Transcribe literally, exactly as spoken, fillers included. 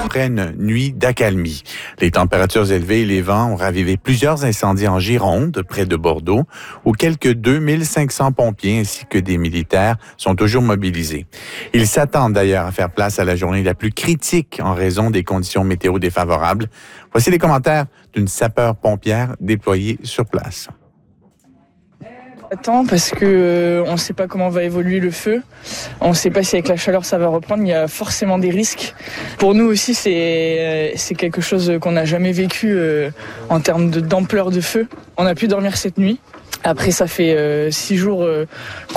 après une nuit d'accalmie. Les températures élevées et les vents ont ravivé plusieurs incendies en Gironde, près de Bordeaux, où quelques deux mille cinq cents pompiers ainsi que des militaires sont toujours mobilisés. Ils s'attendent d'ailleurs à faire place à la journée la plus critique en raison des conditions météo défavorables. Voici les commentaires d'une sapeur-pompière déployée sur place. Attends, parce que euh, on ne sait pas comment va évoluer le feu. On ne sait pas si avec la chaleur ça va reprendre. Il y a forcément des risques. Pour nous aussi, c'est euh, c'est quelque chose qu'on n'a jamais vécu euh, en termes de, d'ampleur de feu. On a pu dormir cette nuit. Après, ça fait euh, six jours euh,